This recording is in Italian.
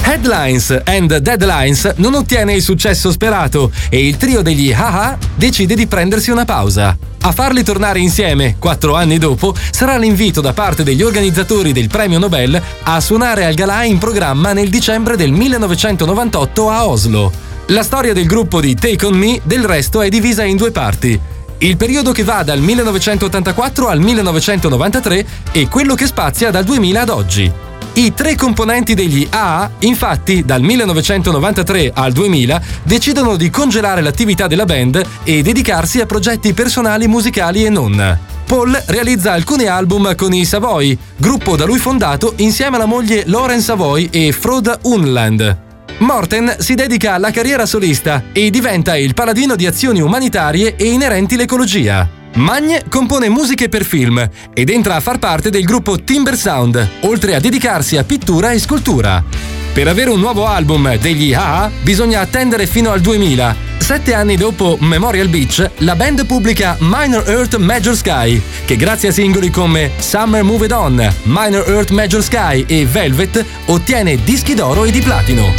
Headlines and Deadlines non ottiene il successo sperato e il trio degli Ha-Ha decide di prendersi una pausa. A farli tornare insieme, 4 anni dopo, sarà l'invito da parte degli organizzatori del premio Nobel a suonare al galà in programma nel dicembre del 1998 a Oslo. La storia del gruppo di Take On Me, del resto, è divisa in 2 parti. Il periodo che va dal 1984 al 1993 e quello che spazia dal 2000 ad oggi. I 3 componenti degli A, infatti, dal 1993 al 2000 decidono di congelare l'attività della band e dedicarsi a progetti personali musicali e non. Paul realizza alcuni album con i Savoy, gruppo da lui fondato insieme alla moglie Lauren Savoy e Frode Unland. Morten si dedica alla carriera solista e diventa il paladino di azioni umanitarie e inerenti l'ecologia. Magne compone musiche per film ed entra a far parte del gruppo Timber Sound, oltre a dedicarsi a pittura e scultura. Per avere un nuovo album degli Ha bisogna attendere fino al 2000. 7 anni dopo Memorial Beach, la band pubblica Minor Earth Major Sky, che grazie a singoli come Summer Moved On, Minor Earth Major Sky e Velvet ottiene dischi d'oro e di platino.